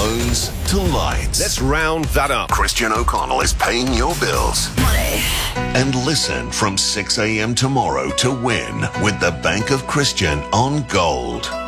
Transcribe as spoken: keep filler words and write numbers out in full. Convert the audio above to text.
phones to lights. Let's round that up. Christian O'Connell is paying your bills. Money. And listen from six a.m. tomorrow to win with the Bank of Christian on Gold.